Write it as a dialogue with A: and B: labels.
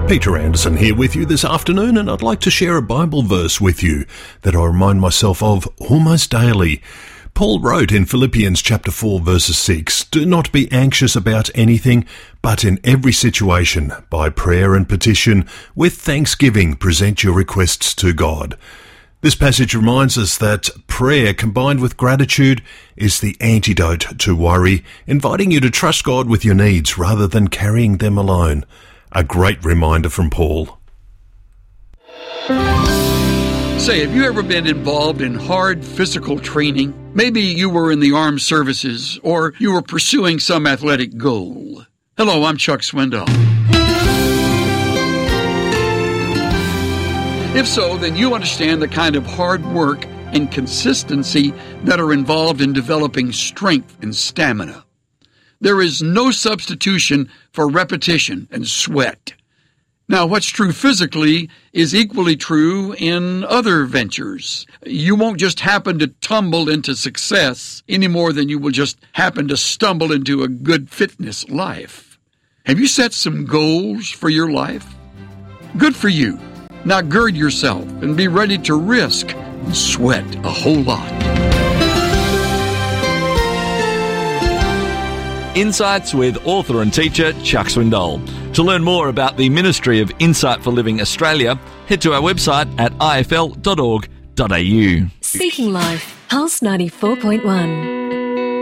A: Peter Anderson here with you this afternoon, and I'd like to share a Bible verse with you that I remind myself of almost daily. Paul wrote in Philippians chapter 4 verses 6, "Do not be anxious about anything, but in every situation, by prayer and petition, with thanksgiving, present your requests to God." This passage reminds us that prayer combined with gratitude is the antidote to worry, inviting you to trust God with your needs rather than carrying them alone. A great reminder from Paul.
B: Say, have you ever been involved in hard physical training? Maybe you were in the armed services, or you were pursuing some athletic goal. Hello, I'm Chuck Swindoll. If so, then you understand the kind of hard work and consistency that are involved in developing strength and stamina. There is no substitution for repetition and sweat. Now, what's true physically is equally true in other ventures. You won't just happen to tumble into success any more than you will just happen to stumble into a good fitness life. Have you set some goals for your life? Good for you. Now gird yourself and be ready to risk and sweat a whole lot.
C: Insights with author and teacher Chuck Swindoll. To learn more about the Ministry of Insight for Living Australia, head to our website at ifl.org.au.
D: Speaking Life, Pulse 94.1.